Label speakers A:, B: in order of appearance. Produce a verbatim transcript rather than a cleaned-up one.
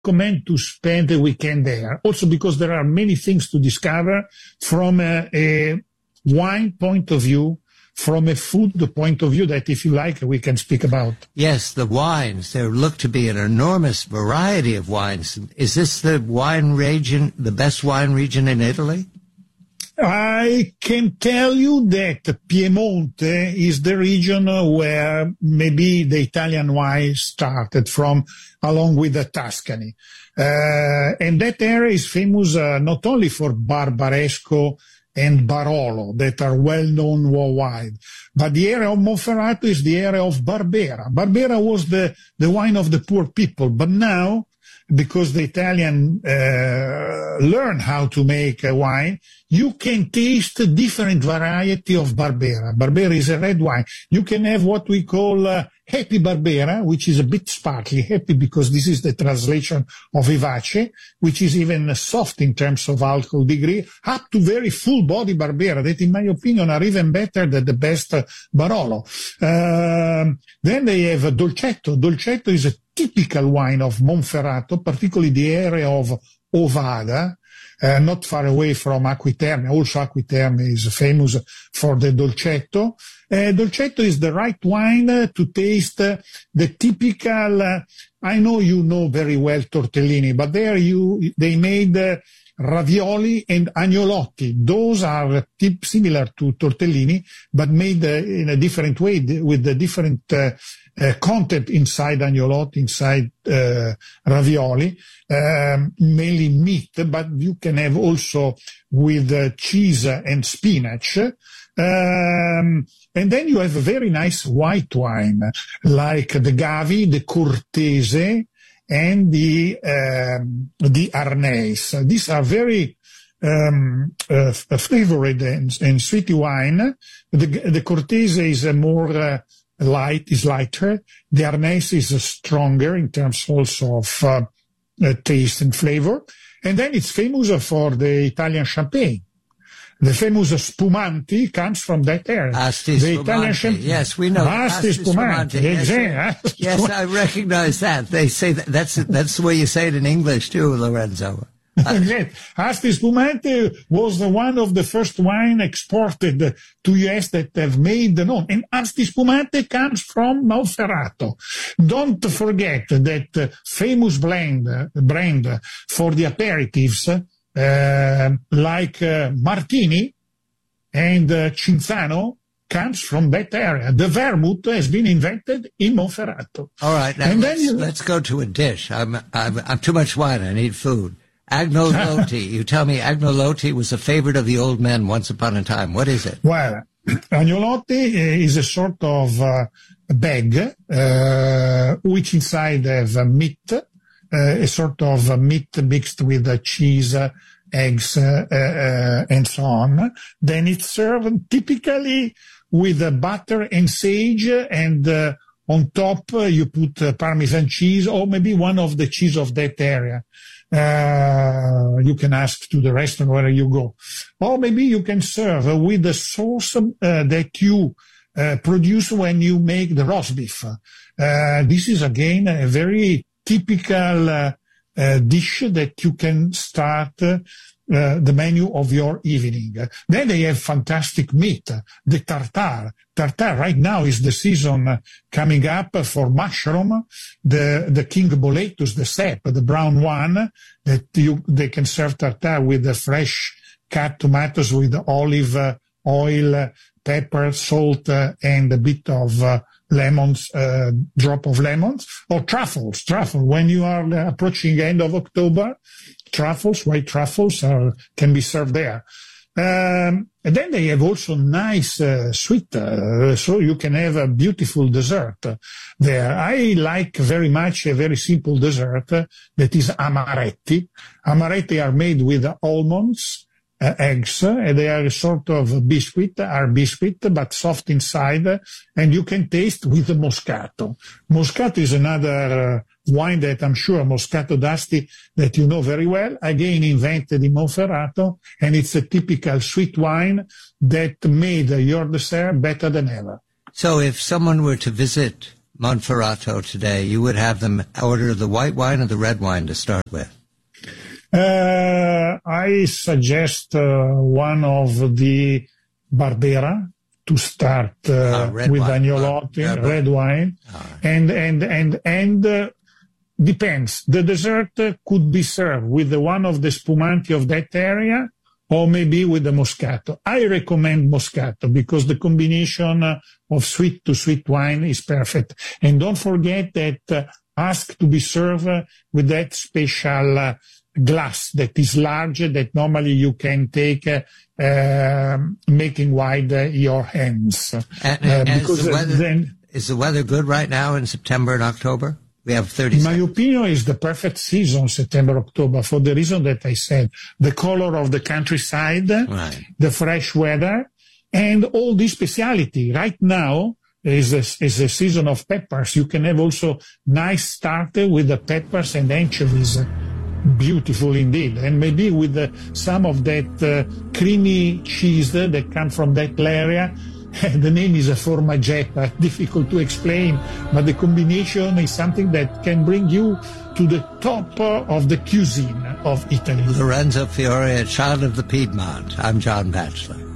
A: recommend to spend a weekend there. Also because there are many things to discover from a, a wine point of view, from a food point of view that, if you like, we can speak about.
B: Yes, the wines. There look to be an enormous variety of wines. Is this the wine region, the best wine region in Italy?
A: I can tell you that Piemonte is the region where maybe the Italian wine started from, along with the Tuscany. Uh, and that area is famous uh, not only for Barbaresco and Barolo that are well known worldwide, but the area of Monferrato is the area of Barbera. Barbera was the, the wine of the poor people, but now, because the Italian uh, learn how to make a wine, you can taste a different variety of Barbera. Barbera is a red wine. You can have what we call uh, Happy Barbera, which is a bit sparkly, happy because this is the translation of Vivace, which is even soft in terms of alcohol degree, up to very full body Barbera that, in my opinion, are even better than the best uh, Barolo. Um, then they have uh, Dolcetto. Dolcetto is a typical wine of Monferrato, particularly the area of Ovada, uh, not far away from Aquiterme. Also Aquiterme is famous for the Dolcetto. Uh, Dolcetto is the right wine uh, to taste uh, the typical, uh, I know you know very well tortellini, but there you, they made uh, ravioli and agnolotti. Those are tip similar to tortellini, but made uh, in a different way with the different uh, uh, content inside agnolotti, inside uh, ravioli, um, mainly meat, but you can have also with uh, cheese and spinach. Um, and then you have a very nice white wine, like the Gavi, the Cortese, and the um, the Arneis. These are very um, uh, flavored and, and sweety wine. The, the Cortese is a more uh, light, is lighter. The Arneis is uh, stronger in terms also of uh, uh, taste and flavor. And then it's famous for the Italian champagne. The famous Spumanti comes from that area.
B: Asti
A: the
B: Spumanti.
A: Italian champagne.
B: Yes, we know.
A: Asti,
B: Asti
A: Spumanti.
B: Spumanti. Yes,
A: Exactly.
B: yes, I recognize that. They say that, that's that's the way you say it in English too, Lorenzo.
A: Exactly. Asti Spumanti was the one of the first wine exported to U S that have made the known. And Asti Spumanti comes from Monferrato. Don't forget that uh, famous blend, uh, brand for the aperitifs, Uh, like uh, Martini and uh, Cinzano comes from that area. The vermouth has been invented in Monferrato.
B: All right, now
A: and
B: let's,
A: then you,
B: let's go to a dish. I'm, I'm, I'm too much wine. I need food. Agnolotti. You tell me Agnolotti was a favorite of the old men once upon a time. What is it?
A: Well, agnolotti is a sort of uh, bag, uh, which inside have uh, meat, Uh, a sort of uh, meat mixed with uh, cheese, uh, eggs, uh, uh, and so on. Then it's served typically with uh, butter and sage, and uh, on top uh, you put uh, Parmesan cheese, or maybe one of the cheese of that area. Uh, you can ask to the restaurant where you go. Or maybe you can serve uh, with the sauce uh, that you uh, produce when you make the roast beef. Uh, this is again a very typical uh, uh, dish that you can start uh, uh, the menu of your evening. Then they have fantastic meat, the tartare. Tartare right now is the season uh, coming up for mushroom, the the King Boletus, the cep, the brown one, that you they can serve tartare with the fresh cut tomatoes with olive uh, oil, pepper, salt, uh, and a bit of uh, lemons, uh, drop of lemons, or truffles. Truffle. When you are approaching the end of October, truffles, white truffles, are, can be served there. Um, and then they have also nice uh, sweet, uh, so you can have a beautiful dessert there. I like very much a very simple dessert uh, that is amaretti. Amaretti are made with almonds, Uh, eggs, uh, and they are a sort of biscuit, are biscuit, but soft inside, uh, and you can taste with the Moscato. Moscato is another uh, wine that I'm sure, Moscato d'Asti, that you know very well, again invented in Monferrato, and it's a typical sweet wine that made uh, your dessert better than ever.
B: So if someone were to visit Monferrato today, you would have them order the white wine or the red wine to start with?
A: Uh, I suggest uh, one of the Barbera to start uh, uh, with wine. Agnolotti, uh, red, red wine, right. and and and and uh, depends. The dessert uh, could be served with the one of the Spumanti of that area, or maybe with the Moscato. I recommend Moscato because the combination uh, of sweet to sweet wine is perfect. And don't forget that uh, ask to be served uh, with that special uh, glass that is larger that normally you can take uh, uh, making wide uh, your hands.
B: And, and,
A: uh,
B: because is, the weather, then, is the weather good right now in September and October? We have thirty
A: In
B: seconds.
A: my opinion, is the perfect season, September, October, for the reason that I said. The color of the countryside,
B: right.
A: the fresh weather, and all this speciality. Right now is a, is a season of peppers. You can have also nice starter with the peppers and anchovies. Beautiful indeed. And maybe with the, some of that uh, creamy cheese that come from that area. The name is a formaggetta, difficult to explain, but the combination is something that can bring you to the top of the cuisine of Italy.
B: Lorenzo Fiore, a child of the Piedmont. I'm John Batchelor.